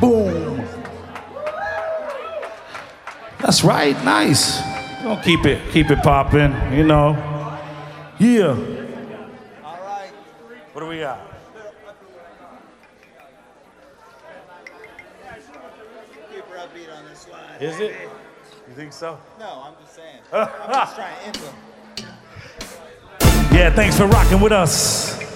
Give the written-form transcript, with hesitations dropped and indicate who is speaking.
Speaker 1: Boom. That's right, nice. We'll keep it popping, you know. Yeah.
Speaker 2: All right.
Speaker 1: What do we got?
Speaker 2: Super upbeat on this one.
Speaker 1: Is it? You think so?
Speaker 2: No, I'm just saying. I'm just trying to info.
Speaker 1: Yeah, thanks for rocking with us.